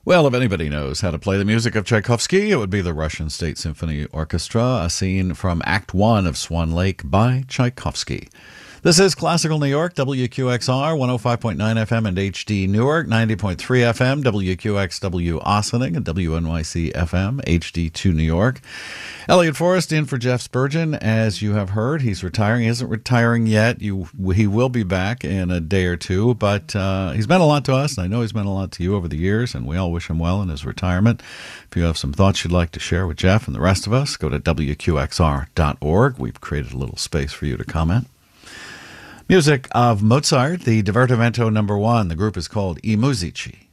Well, if anybody knows how to play the music of Tchaikovsky, it would be the Russian State Symphony Orchestra, a scene from Act One of Swan Lake by Tchaikovsky. This is Classical New York, WQXR, 105.9 FM and HD Newark, 90.3 FM, WQXW Ossining, and WNYC FM, HD2 New York. Elliot Forrest in for Jeff Spurgeon. As you have heard, he's retiring. He isn't retiring yet. He will be back in a day or two, but he's meant a lot to us, and I know he's meant a lot to you over the years, and we all wish him well in his retirement. If you have some thoughts you'd like to share with Jeff and the rest of us, go to WQXR.org. We've created a little space for you to comment. Music of Mozart, the Divertimento No. 1. The group is called I Musici.